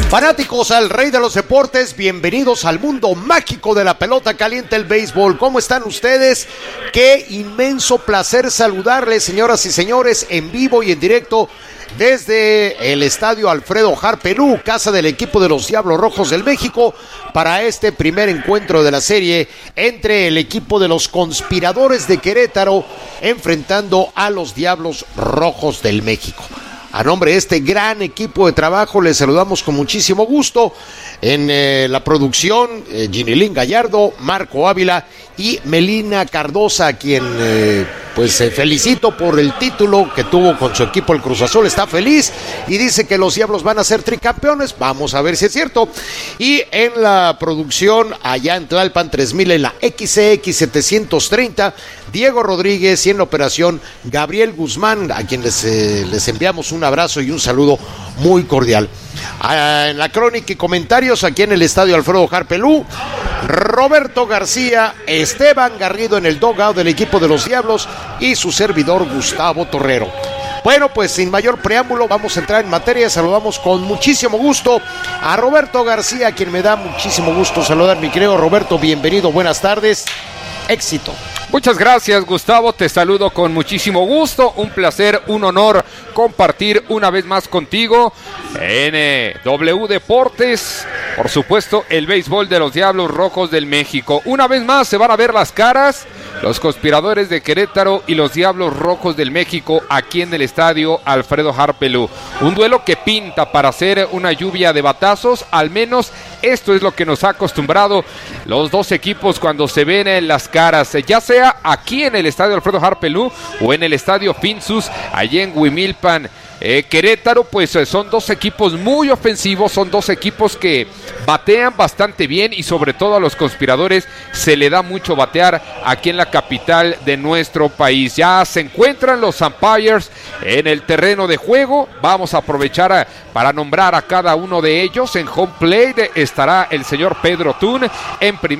Fanáticos al rey de los deportes, bienvenidos al mundo mágico de la pelota caliente, el béisbol. ¿Cómo están ustedes? Qué inmenso placer saludarles, señoras y señores, en vivo y en directo desde el estadio Alfredo Harpelú, casa del equipo de los Diablos Rojos del México, para este primer encuentro de la serie entre el equipo de los Conspiradores de Querétaro enfrentando a los Diablos Rojos del México. A nombre de este gran equipo de trabajo les saludamos con muchísimo gusto. En la producción, Ginilín Gallardo, Marco Ávila y Melina Cardosa, a quien felicito por el título que tuvo con su equipo el Cruz Azul. Está feliz y dice que los Diablos van a ser tricampeones. Vamos a ver si es cierto. Y en la producción, allá en Tlalpan 3000, en la XCX 730, Diego Rodríguez, y en la operación, Gabriel Guzmán, a quien les enviamos un abrazo y un saludo muy cordial. En la crónica y comentarios aquí en el estadio Alfredo Harpelú, Roberto García, Esteban Garrido en el dugout del equipo de los Diablos y su servidor Gustavo Torrero. Bueno, pues sin mayor preámbulo vamos a entrar en materia. Saludamos con muchísimo gusto a Roberto García, a quien me da muchísimo gusto saludar. Mi querido Roberto, bienvenido, buenas tardes, éxito. Muchas gracias, Gustavo, te saludo con muchísimo gusto, un placer, un honor compartir una vez más contigo en W Deportes, por supuesto, el béisbol de los Diablos Rojos del México. Una vez más se van a ver las caras, los Conspiradores de Querétaro y los Diablos Rojos del México aquí en el estadio Alfredo Harpelú. Un duelo que pinta para hacer una lluvia de batazos, al menos esto es lo que nos ha acostumbrado los dos equipos cuando se ven en las caras, ya sea aquí en el estadio Alfredo Harpelú o en el estadio Finsus, allí en Huimilpan. Querétaro, pues son dos equipos muy ofensivos, son dos equipos que batean bastante bien y sobre todo a los Conspiradores se le da mucho batear aquí en la capital de nuestro país. Ya se encuentran los umpires en el terreno de juego, vamos a aprovechar para nombrar a cada uno de ellos. En home plate estará el señor Pedro Tun en primer